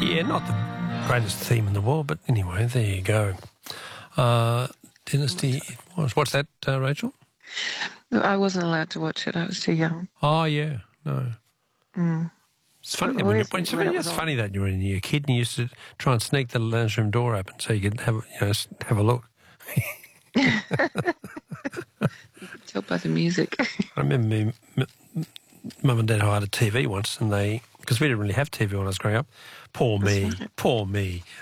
Yeah, not the greatest theme in the world, but anyway, there you go. Dynasty. What's that, Rachel? I wasn't allowed to watch it. I was too young. Oh, yeah, no. It's funny that it's funny that you were a kid and you used to try and sneak the lounge room door open so you could have a look. You could tell by the music. I remember Mum and Dad hired a TV once, and because we didn't really have TV when I was growing up. Poor me.